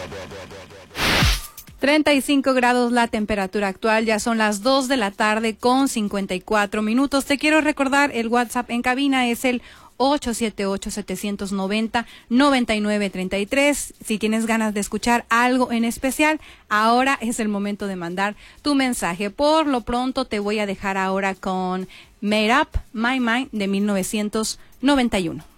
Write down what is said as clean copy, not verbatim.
35 grados la temperatura actual, ya son las 2 de la tarde con 54 minutos. Te quiero recordar, el WhatsApp en cabina es el 878-790-9933. Si tienes ganas de escuchar algo en especial, ahora es el momento de mandar tu mensaje. Por lo pronto te voy a dejar ahora con Made Up My Mind de 1991.